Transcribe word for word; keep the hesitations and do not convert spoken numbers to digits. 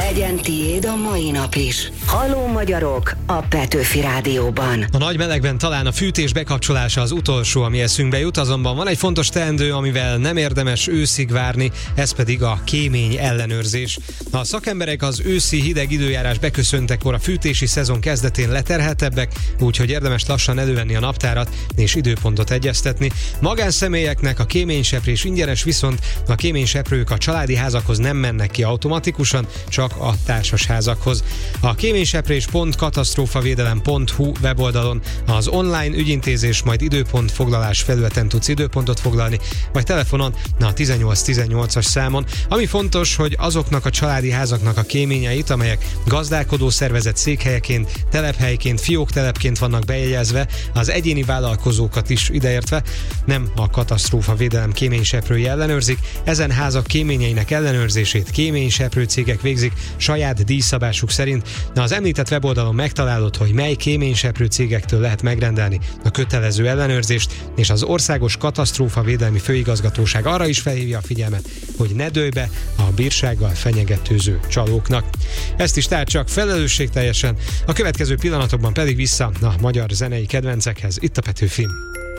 Legyen tiéd a mai nap is. Halló magyarok a Petőfi Rádióban. A nagy melegben talán a fűtés bekapcsolása az utolsó, ami eszünkbe jut, azonban van egy fontos teendő, amivel nem érdemes őszig várni, ez pedig a kémény ellenőrzés. A szakemberek az őszi hideg időjárás beköszöntekor a fűtési szezon kezdetén leterheltebbek, úgyhogy érdemes lassan elővenni a naptárat és időpontot egyeztetni. Magánszemélyeknek a kéményseprés ingyenes, viszont a kéményseprők a családi házakhoz nem mennek ki automatikusan, csak a társasházakhoz. A kéményseprés pont katasztrófavédelem pont hu weboldalon az online ügyintézés, majd időpont foglalás felületen tudsz időpontot foglalni, vagy telefonon a tizennyolc tizennyolcas számon. Ami fontos, hogy azoknak a családi házaknak a kéményeit, amelyek gazdálkodó szervezet székhelyeként, telephelyként, fióktelepként vannak bejegyezve, az egyéni vállalkozókat is ideértve, nem a katasztrófavédelem kéményseprője ellenőrzik. Ezen házak kéményeinek ellenőrzését kéményseprő cégek végzik saját díjszabásuk szerint. Az említett weboldalon megtalálod, hogy mely kéményseprő cégektől lehet megrendelni a kötelező ellenőrzést, és az Országos Katasztrófavédelmi Főigazgatóság arra is felhívja a figyelmet, hogy ne dőlj be a bírsággal fenyegetőző csalóknak. Ezt is tehát csak felelősségteljesen, a következő pillanatokban pedig vissza a magyar zenei kedvencekhez, itt a Petőfi.